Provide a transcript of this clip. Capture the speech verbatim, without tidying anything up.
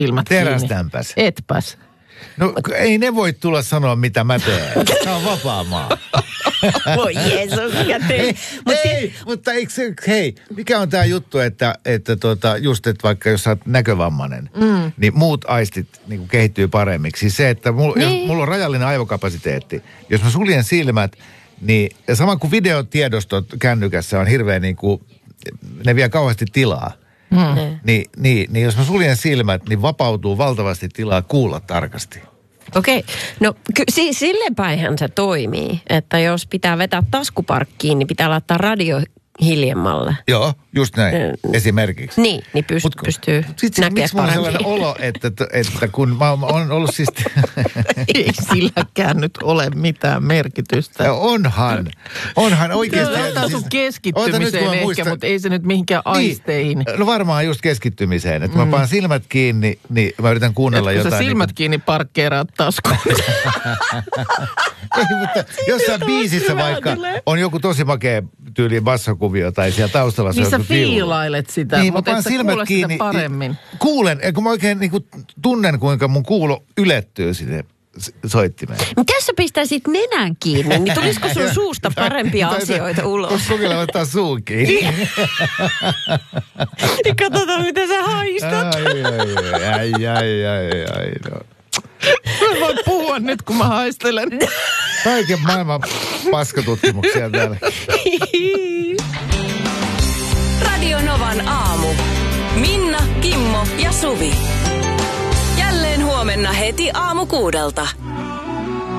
silmät Terästänpäs. kiinni. Etpäs. No ei ne voi tulla sanoa, mitä mä teen. Tämä on vapaa maa. Voi Jeesus, mikä Ei, Mut ei mutta eikö se, hei, mikä on tämä juttu, että, että tota, just, että vaikka jos sä oot näkövammainen, mm. niin muut aistit niin kehittyy paremmiksi. Siis se, että mulla, niin. jos, mulla on rajallinen aivokapasiteetti. Jos mä suljen silmät, niin sama kuin videotiedostot kännykässä on hirveän niin kuin, ne vie kauheasti tilaa. Mm. Niin, niin, niin jos mä suljen silmät, niin vapautuu valtavasti tilaa kuulla tarkasti. Okei, okay. No ky- siis silleen päinhän se toimii, että jos pitää vetää taskuparkkiin, niin pitää laittaa radio hiljemmalle. Joo, just näin, mm. esimerkiksi. Niin, niin pyst- Mut, pystyy näkemään miksi mulla on sellainen olo, että, että kun mä oon ollut siis... Ei silläkään nyt ole mitään merkitystä. Ja onhan, onhan oikeasti. Se ottaa sun keskittymiseen ehkä, muistan, mutta ei se nyt mihinkään aisteihin. Niin, no varmaan just keskittymiseen, että mm. mä paan silmät kiinni, niin mä yritän kuunnella et, kun jotain. sä silmät niin kuin... kiinni parkkeeraat taskuun. Ei, mutta jossain biisissä vaikka on joku tosi makea tyyliin bassokuvio tai siellä taustalla se niin on sä fiilailet sitä, niin, mutta et sä kuule sitä paremmin. Kuulen, kun mä oikein niin kuin tunnen, kuinka mun kuulo ylettyy sinne soittimeen. Mitä sä pistäisit nenän kiinni, niin tulisiko sun suusta parempia asioita ulos? Koska kokeilla ottaa suun kiinni. Niin katsotaan, miten sä haistat. Ai, ai, ai, ai, ai, ai, no. Mä voin puhua nyt, kun mä haistelen. Kaiken maailman paskatutkimuksia täällä. Radio Novan aamu. Minna, Kimmo ja Suvi. Jälleen huomenna heti aamu kuudelta.